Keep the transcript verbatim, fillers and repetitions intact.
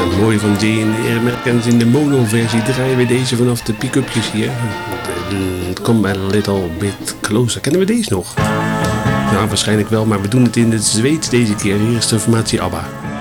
Het mooie van J en de Americans in de mono-versie draaien we deze vanaf de pick-upjes hier. Come a little bit closer. Kennen we deze nog? Nou, waarschijnlijk wel, maar we doen het in het Zweeds deze keer. Hier is de formatie ABBA.